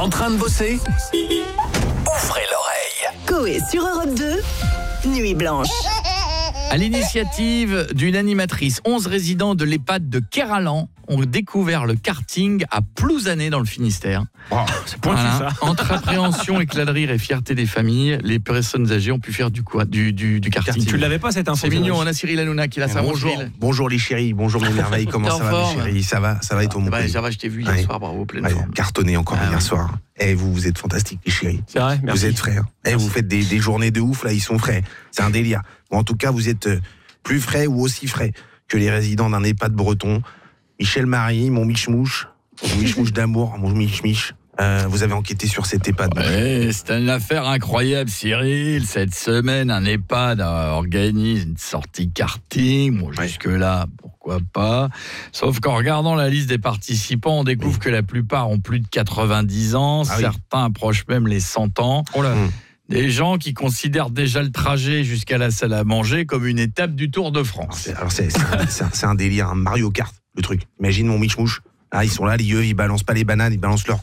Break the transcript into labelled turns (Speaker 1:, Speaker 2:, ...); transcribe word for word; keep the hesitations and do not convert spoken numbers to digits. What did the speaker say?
Speaker 1: En train de bosser? Ouvrez l'oreille.
Speaker 2: Coé sur Europe deux, Nuit Blanche.
Speaker 3: À l'initiative d'une animatrice, onze résidents de l'EHPAD de Kéralan ont découvert le karting à Plouzané dans le Finistère.
Speaker 4: Wow, c'est pointu
Speaker 3: Voilà.
Speaker 4: ça.
Speaker 3: Entre appréhension, éclat de rire et fierté des familles, les personnes âgées ont pu faire du, quoi, du, du, du karting.
Speaker 4: Tu l'avais pas cette info?
Speaker 3: C'est mignon, on a Cyril Hanouna qui l'a ça.
Speaker 5: Bonjour,
Speaker 3: Cyril.
Speaker 5: bonjour les chéris, bonjour mes merveilles, comment
Speaker 3: T'es en
Speaker 5: ça va mes
Speaker 3: forme
Speaker 5: chéris? Ça va, ça va et toi mon
Speaker 3: Bah,
Speaker 5: pays?
Speaker 3: ça va, je t'ai vu hier
Speaker 5: Ouais.
Speaker 3: soir, bravo, pleine
Speaker 5: Ouais,
Speaker 3: forme.
Speaker 5: cartonné encore
Speaker 3: Ah
Speaker 5: hier
Speaker 3: ouais.
Speaker 5: soir. Eh vous, vous êtes fantastiques les chéris.
Speaker 4: C'est vrai, merci.
Speaker 5: Vous êtes frais. Hein. Eh, vous faites des, des journées de ouf, là, ils sont frais. C'est un délire. Bon, en tout cas, vous êtes euh, plus frais ou aussi frais que les résidents d'un EHPAD breton. Michel Marie, mon miche-mouche, mon miche-mouche d'amour, mon mich-mich. Euh, vous avez enquêté sur cet EHPAD.
Speaker 3: Ouais, c'est une affaire incroyable, Cyril. Cette semaine, un EHPAD organise une sortie karting. Bon, jusque-là, pourquoi pas. Sauf qu'en regardant la liste des participants, on découvre oui. que la plupart ont plus de quatre-vingt-dix ans. Ah certains oui. approchent même les cent ans.
Speaker 4: Oh là.
Speaker 5: Mmh.
Speaker 3: Des gens qui considèrent déjà le trajet jusqu'à la salle à manger comme une étape du Tour de France.
Speaker 5: Alors, c'est, c'est, un, c'est, un, c'est un délire, un Mario Kart, le truc. Imagine mon mich-mouche. Ah, ils sont là, les yeux, ils balancent pas les bananes, ils balancent leur